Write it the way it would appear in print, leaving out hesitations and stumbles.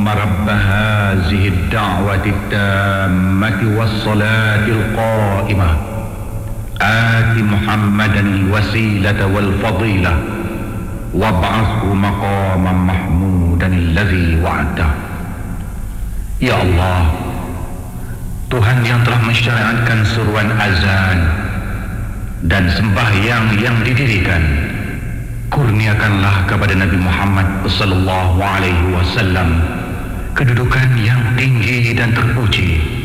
رب هذه الدعوة التامة والصلاة القائمة آت محمدا الوسيلة والفضيلة وابعثه مقاما محمودا الذي وعده. Ya Allah, Tuhan yang telah mensyariatkan seruan azan dan sembahyang yang didirikan, kurniakanlah kepada Nabi Muhammad sallallahu alaihi wasallam kedudukan yang tinggi dan terpuji